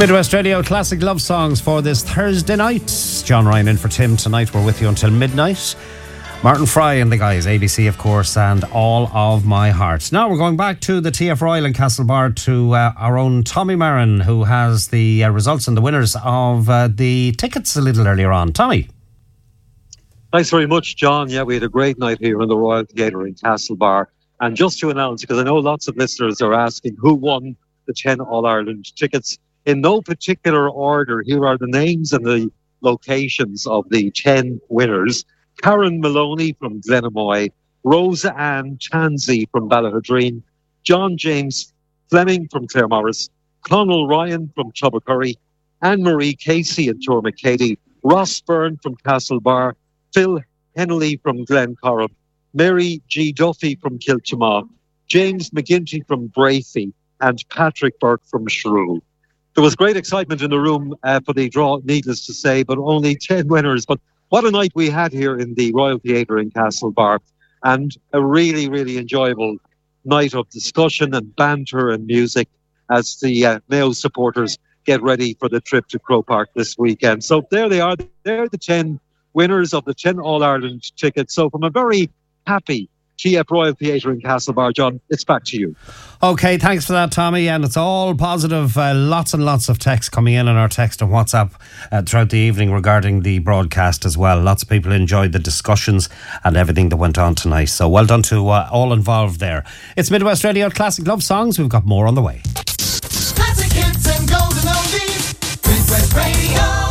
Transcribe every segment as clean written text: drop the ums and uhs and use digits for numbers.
Midwest Radio Classic Love Songs for this Thursday night. John Ryan in for Tim tonight. We're with you until midnight. Martin Fry and the guys, ABC of course, and All of My Heart. Now we're going back to the TF Royal in Castlebar to our own Tommy Marin, who has the results and the winners of the tickets a little earlier on. Tommy. Thanks very much, John. Yeah, we had a great night here in the Royal Theatre in Castlebar. And just to announce, because I know lots of listeners are asking who won the 10 All-Ireland tickets, in no particular order, here are the names and the locations of the 10 winners. Karen Maloney from Glenamoy, Rosa Ann Tansey from Ballahadreen, John James Fleming from Claremorris, Conal Ryan from Tubbercurry, Anne-Marie Casey and Tormacady, Ross Byrne from Castlebar, Phil Hennelly from Glencorrib, Mary G. Duffy from Kiltimagh, James McGinty from Brafey, and Patrick Burke from Shrew. There was great excitement in the room for the draw, needless to say, but only 10 winners. But what a night we had here in the Royal Theatre in Castlebar, and a really, really enjoyable night of discussion and banter and music as the Mayo supporters get ready for the trip to Croke Park this weekend. So there they are. They're the 10 winners of the 10 All-Ireland tickets. So from a very happy TF Royal Theatre in Castlebar, John, it's back to you. OK, thanks for that, Tommy. And it's all positive. Lots and lots of texts coming in on our text and WhatsApp throughout the evening regarding the broadcast as well. Lots of people enjoyed the discussions and everything that went on tonight. So well done to all involved there. It's Midwest Radio Classic Love Songs. We've got more on the way. Classic hits and golden oldies. Midwest Radio.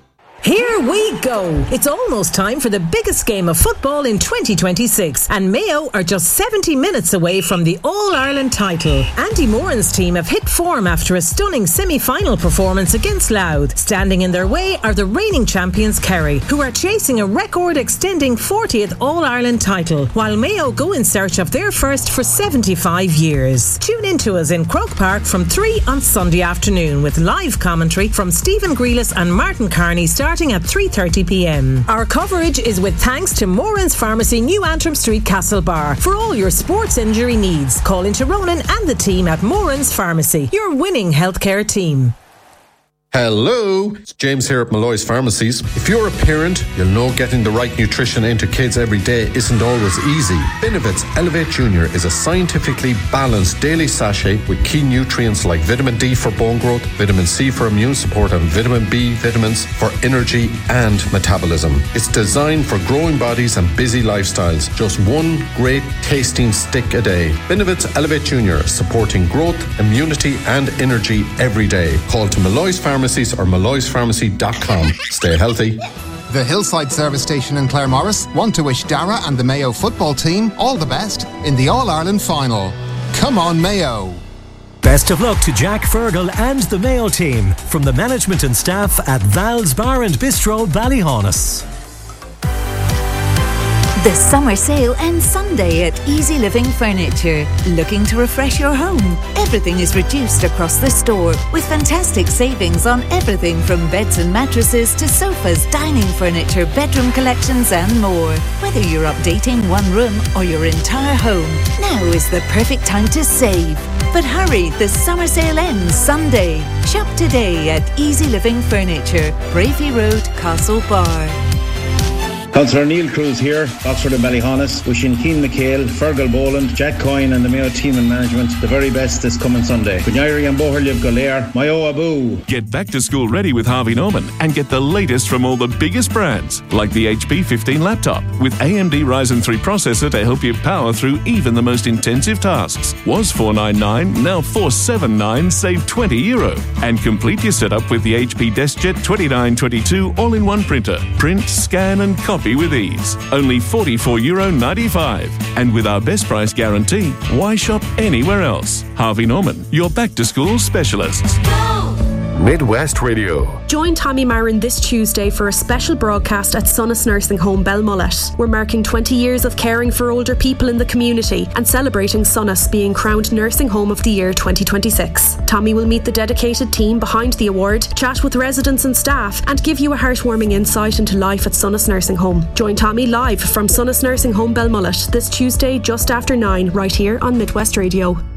Here we go. It's almost time for the biggest game of football in 2026, and Mayo are just 70 minutes away from the All-Ireland title. Andy Moran's team have hit form after a stunning semi-final performance against Louth. Standing in their way are the reigning champions Kerry, who are chasing a record-extending 40th All-Ireland title, while Mayo go in search of their first for 75 years. Tune in to us in Croke Park from 3 on Sunday afternoon with live commentary from Stephen Grealis and Martin Carney starting at 3:30pm. Our coverage is with thanks to Moran's Pharmacy, New Antrim Street, Castlebar. For all your sports injury needs, call into Ronan and the team at Moran's Pharmacy, your winning healthcare team. Hello, it's James here at Malloy's Pharmacies. If you're a parent, you'll know getting the right nutrition into kids every day isn't always easy. Benevit's Elevate Junior is a scientifically balanced daily sachet with key nutrients like vitamin D for bone growth, vitamin C for immune support, and vitamin B vitamins for energy and metabolism. It's designed for growing bodies and busy lifestyles. Just one great tasting stick a day. Benevit's Elevate Junior, supporting growth, immunity, and energy every day. Call to Malloy's Pharmacies or malloyspharmacy.com. Stay healthy. The Hillside Service Station in Claremorris want to wish Dara and the Mayo football team all the best in the All-Ireland final. Come on, Mayo. Best of luck to Jack Fergal and the Mayo team from the management and staff at Val's Bar and Bistro, Ballyhaunis. The summer sale ends Sunday at Easy Living Furniture. Looking to refresh your home? Everything is reduced across the store with fantastic savings on everything from beds and mattresses to sofas, dining furniture, bedroom collections and more. Whether you're updating one room or your entire home, now is the perfect time to save. But hurry, the summer sale ends Sunday. Shop today at Easy Living Furniture, Brafey Road, Castlebar. Councillor Neil Cruz here, Oxford and Ballyhaunis, wishing Keane McHale, Fergal Boland, Jack Coyne and the Mayo team and management the very best this coming Sunday. Gunyari and Boherliv Golair, Mayo Abu. Get back to school ready with Harvey Norman and get the latest from all the biggest brands, like the HP 15 laptop with AMD Ryzen 3 processor to help you power through even the most intensive tasks. Was $499, now $479, save €20. And complete your setup with the HP DeskJet 2922 all-in-one printer. Print, scan and copy with ease. Only €44.95. And with our best price guarantee, why shop anywhere else? Harvey Norman, your back-to-school specialists. Midwest Radio. Join Tommy Marin this Tuesday for a special broadcast at Sonas Nursing Home, Belmullet. We're marking 20 years of caring for older people in the community and celebrating Sonas being crowned Nursing Home of the Year 2026. Tommy will meet the dedicated team behind the award, chat with residents and staff, and give you a heartwarming insight into life at Sonas Nursing Home. Join Tommy live from Sonas Nursing Home, Belmullet this Tuesday just after 9, right here on Midwest Radio.